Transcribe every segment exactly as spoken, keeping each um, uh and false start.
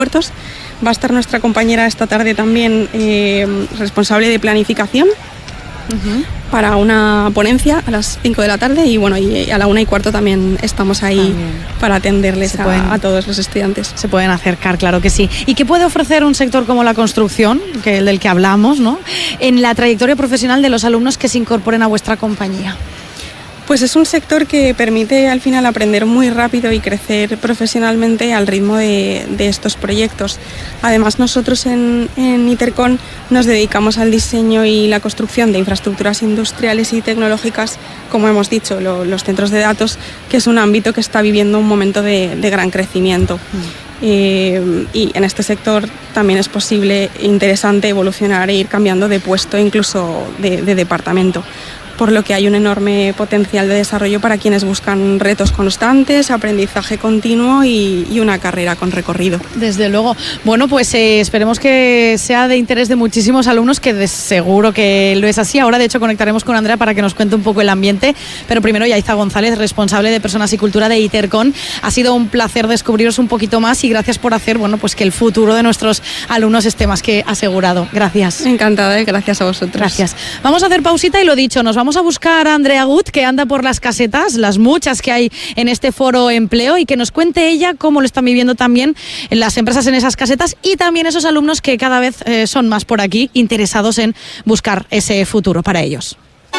puertos. Va a estar nuestra compañera esta tarde también eh, responsable de planificación uh-huh. para una ponencia a las cinco de la tarde y bueno, y a la una y cuarto también estamos ahí ah, para atenderles a, pueden, a todos los estudiantes. Se pueden acercar, claro que sí. ¿Y qué puede ofrecer un sector como la construcción, que el del que hablamos, ¿no?, en la trayectoria profesional de los alumnos que se incorporen a vuestra compañía? Pues es un sector que permite al final aprender muy rápido y crecer profesionalmente al ritmo de, de estos proyectos. Además, nosotros en, en Itercon nos dedicamos al diseño y la construcción de infraestructuras industriales y tecnológicas, como hemos dicho, lo, los centros de datos, que es un ámbito que está viviendo un momento de, de gran crecimiento. Mm. Eh, y en este sector también es posible e interesante evolucionar e ir cambiando de puesto, incluso de, de departamento, por lo que hay un enorme potencial de desarrollo para quienes buscan retos constantes, aprendizaje continuo y, y una carrera con recorrido. Desde luego. Bueno, pues eh, esperemos que sea de interés de muchísimos alumnos, que de seguro que lo es así. Ahora, de hecho, conectaremos con Andrea para que nos cuente un poco el ambiente, pero primero Yaiza González, responsable de Personas y Cultura de Itercon. Ha sido un placer descubriros un poquito más y gracias por hacer, bueno, pues que el futuro de nuestros alumnos esté más que asegurado. Gracias. Encantada, ¿eh? Gracias a vosotros. Gracias. Vamos a hacer pausita y lo dicho, nos vamos a buscar a Andrea Gut, que anda por las casetas, las muchas que hay en este foro empleo, y que nos cuente ella cómo lo están viviendo también en las empresas en esas casetas y también esos alumnos que cada vez eh, son más por aquí interesados en buscar ese futuro para ellos.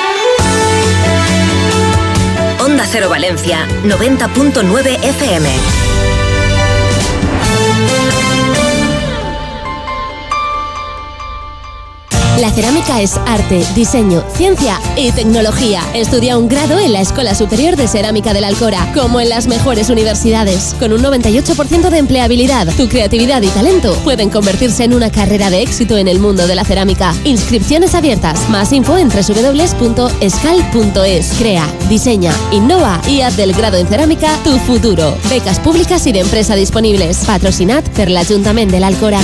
Onda Cero Valencia, noventa punto nueve F M. La cerámica es arte, diseño, ciencia y tecnología. Estudia un grado en la Escuela Superior de Cerámica de la Alcora, como en las mejores universidades. Con un noventa y ocho por ciento de empleabilidad, tu creatividad y talento pueden convertirse en una carrera de éxito en el mundo de la cerámica. Inscripciones abiertas. Más info en doble u doble u doble u punto escal punto es. Crea, diseña, innova y haz del grado en cerámica tu futuro. Becas públicas y de empresa disponibles. Patrocinat per l'Ajuntament de l'Alcora.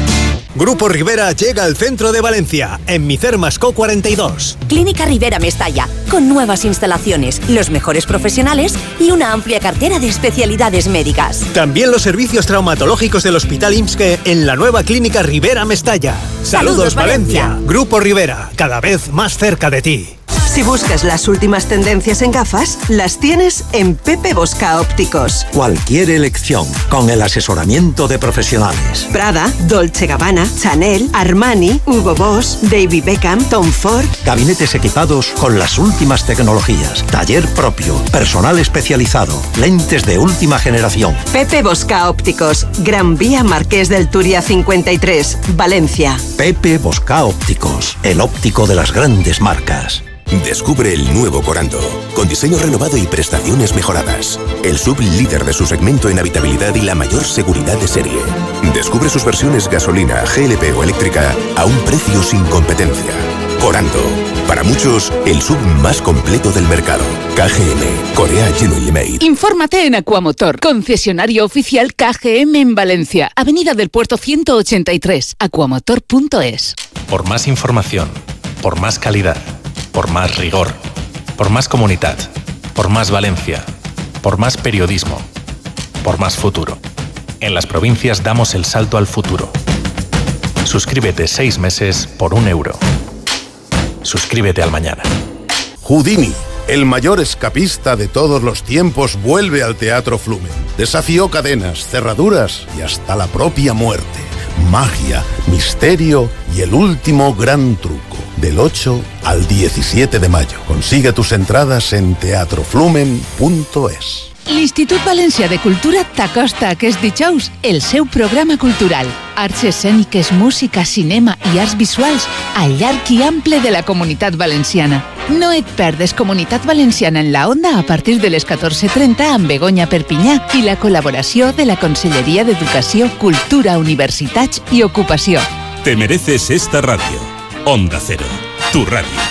Grupo Rivera llega al centro de Valencia, en Micer Mascó cuarenta y dos. Clínica Rivera Mestalla, con nuevas instalaciones, los mejores profesionales y una amplia cartera de especialidades médicas. También los servicios traumatológicos del Hospital I M S S S en la nueva Clínica Rivera Mestalla. ¡Saludos, Saludos Valencia! Valencia! Grupo Rivera, cada vez más cerca de ti. Si buscas las últimas tendencias en gafas, las tienes en Pepe Bosca Ópticos. Cualquier elección, con el asesoramiento de profesionales. Prada, Dolce Gabbana, Chanel, Armani, Hugo Boss, David Beckham, Tom Ford. Gabinetes equipados con las últimas tecnologías. Taller propio, personal especializado, lentes de última generación. Pepe Bosca Ópticos, Gran Vía Marqués del Turia cincuenta y tres, Valencia. Pepe Bosca Ópticos, el óptico de las grandes marcas. Descubre el nuevo Corando, con diseño renovado y prestaciones mejoradas. El sub líder de su segmento en habitabilidad y la mayor seguridad de serie. Descubre sus versiones gasolina, G L P o eléctrica a un precio sin competencia. Corando, para muchos, el sub más completo del mercado. K G M, Corea Genuine Made. Infórmate en Aquamotor, concesionario oficial K G M en Valencia, Avenida del Puerto ciento ochenta y tres, aquamotor punto es. Por más información, por más calidad, por más rigor, por más comunidad, por más Valencia, por más periodismo, por más futuro. En las provincias damos el salto al futuro. Suscríbete seis meses por un euro. Suscríbete al mañana. Houdini, el mayor escapista de todos los tiempos, vuelve al Teatro Flumen. Desafió cadenas, cerraduras y hasta la propia muerte. Magia, misterio y el último gran truco. Del ocho al diecisiete de mayo. Consigue tus entradas en teatro flumen punto es. L'Institut Valencià de Cultura t'acosta a aquest dijous el seu programa cultural. Arts escèniques, música, cinema i arts visuals al llarg i ample de la Comunitat Valenciana. No et perdes Comunitat Valenciana en la Onda a partir de les catorze trenta amb Begoña Perpinyà i la col·laboració de la Conselleria d'Educació, Cultura, Universitats i Ocupació. Te mereces esta radio. Onda Cero, tu radio.